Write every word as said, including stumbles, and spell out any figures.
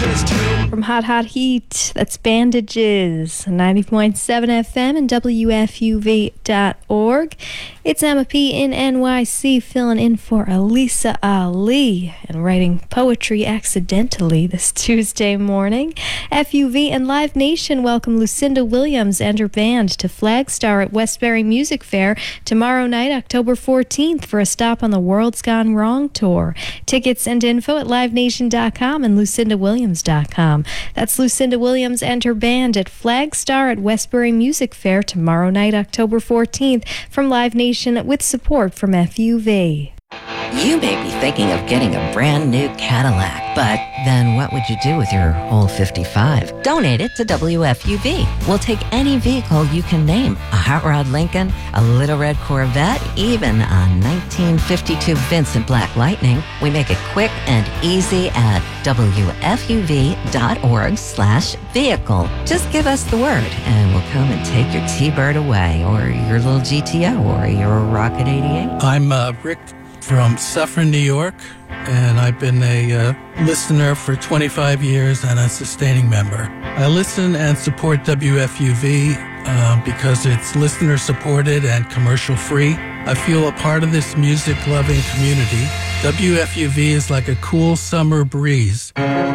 From Hot Hot Heat, that's Bandages, ninety point seven F M and W F U V dot org. It's Emma P. in N Y C filling in for Elisa Ali and writing poetry accidentally this Tuesday morning. F U V and Live Nation welcome Lucinda Williams and her band to Flagstar at Westbury Music Fair tomorrow night, October fourteenth, for a stop on the World's Gone Wrong tour. Tickets and info at live nation dot com and lucinda williams dot com. That's Lucinda Williams and her band at Flagstar at Westbury Music Fair tomorrow night, October fourteenth, from Live Nation with support from F U V. You may be thinking of getting a brand new Cadillac, but then what would you do with your old fifty-five? Donate it to W F U V. We'll take any vehicle you can name. A hot rod Lincoln, a little red Corvette, even a nineteen fifty-two Vincent Black Lightning. We make it quick and easy at W F U V dot org slash vehicle. Just give us the word and we'll come and take your T-Bird away, or your little G T O, or your Rocket eighty-eight. I'm uh, Rick from Suffern, New York, and I've been a uh, listener for twenty-five years and a sustaining member. I listen and support W F U V uh, because it's listener-supported and commercial-free. I feel a part of this music-loving community. W F U V is like a cool summer breeze.